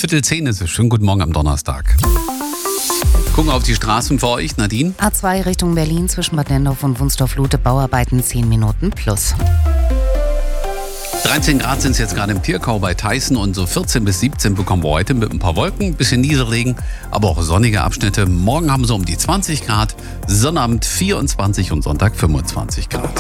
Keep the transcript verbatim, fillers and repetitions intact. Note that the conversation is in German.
Viertel zehn ist es. Schönen guten Morgen am Donnerstag. Gucken auf die Straßen für euch, Nadine. A zwei Richtung Berlin zwischen Bad Nendorf und Wunstorf-Lute, Bauarbeiten zehn Minuten plus. dreizehn Grad sind es jetzt gerade im Pirkau bei Tyson und so vierzehn bis siebzehn bekommen wir heute mit ein paar Wolken, ein bisschen Nieselregen, aber auch sonnige Abschnitte. Morgen haben sie um die zwanzig Grad, Sonnabend vierundzwanzig und Sonntag fünfundzwanzig Grad.